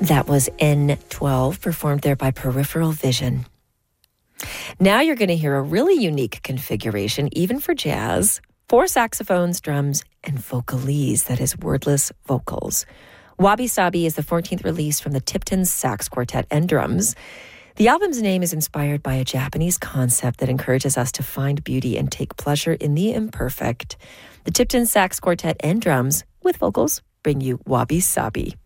That was N12, performed there by Peripheral Vision. Now you're going to hear a really unique configuration, even for jazz. 4 saxophones, drums, and vocalese, that is wordless vocals. Wabi Sabi is the 14th release from the Tipton Sax Quartet and Drums. The album's name is inspired by a Japanese concept that encourages us to find beauty and take pleasure in the imperfect. The Tipton Sax Quartet and Drums, with vocals, bring you Wabi Sabi.